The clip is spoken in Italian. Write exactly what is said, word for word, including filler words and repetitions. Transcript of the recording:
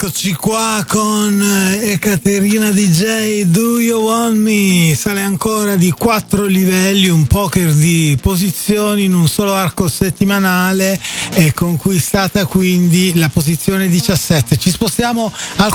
Eccoci qua con Ekaterina D J, Do You Want Me? Sale ancora di quattro livelli, un poker di posizioni in un solo arco settimanale, e conquistata quindi la posizione diciassette. Ci spostiamo al